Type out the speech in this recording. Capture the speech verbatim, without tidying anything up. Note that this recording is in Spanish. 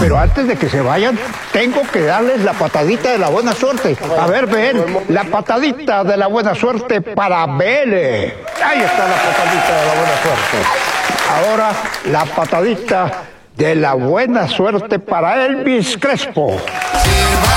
Pero antes de que se vayan, tengo que darles la patadita de la buena suerte. A ver, ven, la patadita de la buena suerte para Bele. Ahí está la patadita de la buena suerte. Ahora, la patadita de la buena suerte para Elvis Crespo.